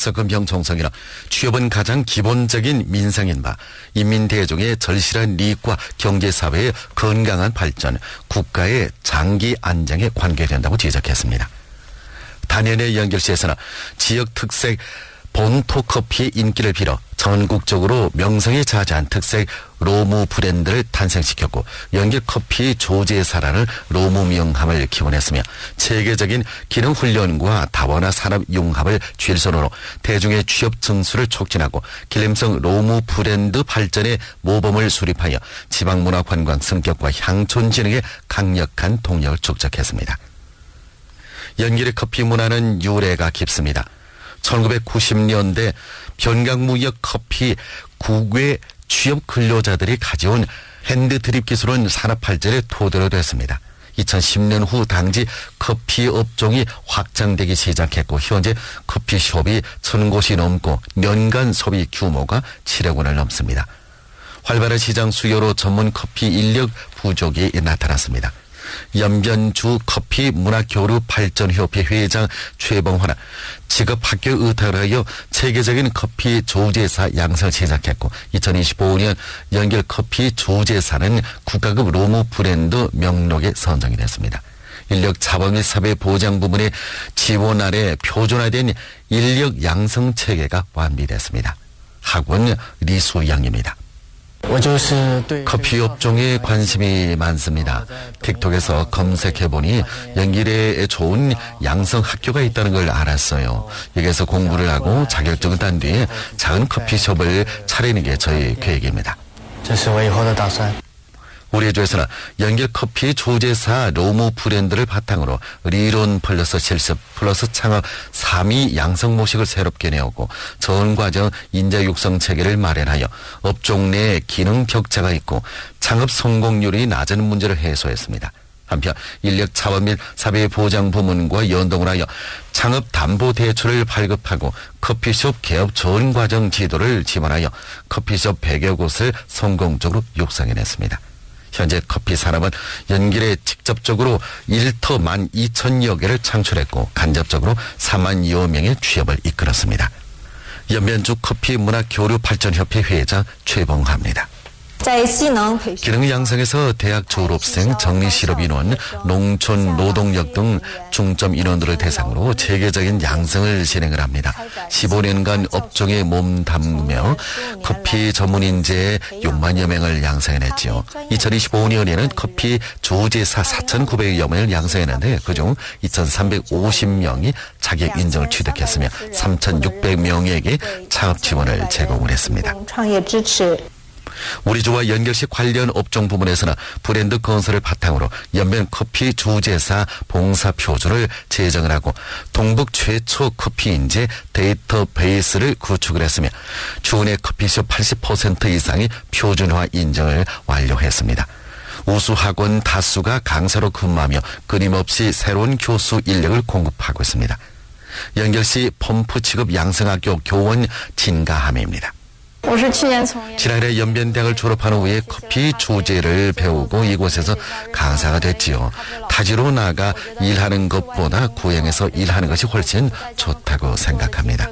석금형 정성이라 취업은 가장 기본적인 민생인 바 인민대중의 절실한 이익과 경제사회의 건강한 발전, 국가의 장기 안정에 관계된다고 지적했습니다. 단연의 연결시에서는 지역 특색 본토커피의 인기를 빌어 전국적으로 명성이 자자한 특색 로무 브랜드를 탄생시켰고 연결커피 조제사라는 로무 명함을 기원했으며 체계적인 기능훈련과 다원화 산업 융합을 실선으로 대중의 취업 증수를 촉진하고 길림성 로무 브랜드 발전의 모범을 수립하여 지방문화 관광 성격과 향촌 진흥에 강력한 동력을 축적했습니다. 연길의 커피 문화는 유래가 깊습니다. 1990년대 변강무역 커피 국외 취업 근로자들이 가져온 핸드드립 기술은 산업 발전의 토대로 됐습니다. 2010년 후 당시 커피 업종이 확장되기 시작했고 현재 커피숍이 1000곳이 넘고 연간 소비 규모가 7억 원을 넘습니다. 활발한 시장 수요로 전문 커피 인력 부족이 나타났습니다. 연변주 커피 문화교류 발전협회 회장 최봉화는 직업학교 의탁을 하여 체계적인 커피 조제사 양성을 시작했고 2025년 연결 커피 조제사는 국가급 로무 브랜드 명록에 선정이 됐습니다. 인력 자본 및 사회 보장 부문의 지원 아래 표준화된 인력 양성 체계가 완비됐습니다. 학원 리수양입니다. 커피 업종에 관심이 많습니다. 틱톡에서 검색해보니 연길에 좋은 양성 학교가 있다는 걸 알았어요. 여기에서 공부를 하고 자격증을 딴 뒤에 작은 커피숍을 차리는 게 저희 계획입니다. 우리 주에서는 연결커피 조제사 로무 브랜드를 바탕으로 리론 플러스 실습 플러스 창업 3위 양성 모식을 새롭게 내었고 전과정 인재 육성 체계를 마련하여 업종 내 기능 격차가 있고 창업 성공률이 낮은 문제를 해소했습니다. 한편 인력 차원 및 사회 보장 부문과 연동을 하여 창업 담보 대출을 발급하고 커피숍 개업 전과정 지도를 지원하여 커피숍 100여 곳을 성공적으로 육성해냈습니다. 현재 커피 산업은 연길에 직접적으로 1터 12,000여 개를 창출했고 간접적으로 32여 명의 취업을 이끌었습니다. 연변주 커피 문화 교류 발전협회 회장 최봉화입니다. 기능 양성에서 대학 졸업생, 정리실업 인원, 농촌 노동력 등 중점 인원들을 대상으로 체계적인 양성을 진행을 합니다. 15년간 업종에 몸담으며 커피 전문 인재 6만여 명을 양성해냈죠. 2025년에는 커피 조제사 4,900여 명을 양성했는데 그중 2,350명이 자격 인정을 취득했으며 3,600명에게 창업 지원을 제공을 했습니다. 우리주와 연결식 관련 업종 부문에서는 브랜드 건설을 바탕으로 연변 커피 조제사 봉사 표준을 제정을 하고 동북 최초 커피 인재 데이터베이스를 구축을 했으며 주내 커피숍 80% 이상이 표준화 인정을 완료했습니다. 우수학원 다수가 강사로 근무하며 끊임없이 새로운 교수 인력을 공급하고 있습니다. 연결시 펌프 취급 양성학교 교원 진가함입니다. 지난해 연변대학을 졸업한 후에 커피 조제를 배우고 이곳에서 강사가 됐지요. 타지로 나가 일하는 것보다 고향에서 일하는 것이 훨씬 좋다고 생각합니다.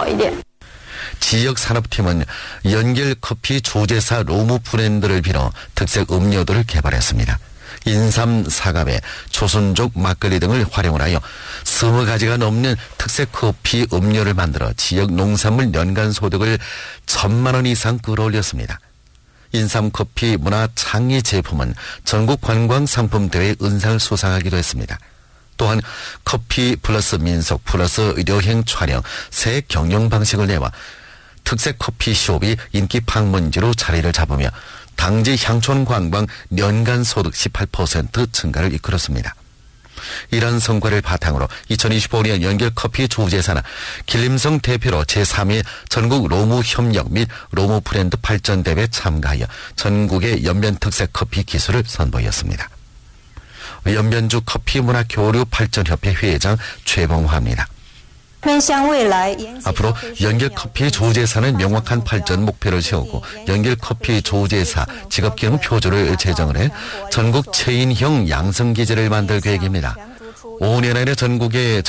지역산업팀은 연결커피 조제사 로무 브랜드를 빌어 특색 음료들을 개발했습니다. 인삼, 사과배, 조선족 막걸리 등을 활용을 하여 20가지가 넘는 특색 커피 음료를 만들어 지역 농산물 연간 소득을 1,000만 원 이상 끌어올렸습니다. 인삼커피 문화 창의 제품은 전국 관광상품대회 은상을 수상하기도 했습니다. 또한 커피 플러스 민속 플러스 여행 촬영 새 경영 방식을 내와 특색 커피숍이 인기 방문지로 자리를 잡으며 당지 향촌 관광 연간 소득 18% 증가를 이끌었습니다. 이런 성과를 바탕으로 2025년 연결커피 조제사는 길림성 대표로 제3회 전국 로무 협력 및 로무 브랜드 발전대회에 참가하여 전국의 연변특색 커피 기술을 선보였습니다. 연변주 커피 문화 교류 발전협회 회장 최봉화입니다. 앞으로 연결커피 조제사는 명확한 발전 목표를 세우고 연결커피 조제사 직업기능 표준을 제정을 해 전국 체인형 양성기제를 만들 계획입니다. 5년 안에 전국에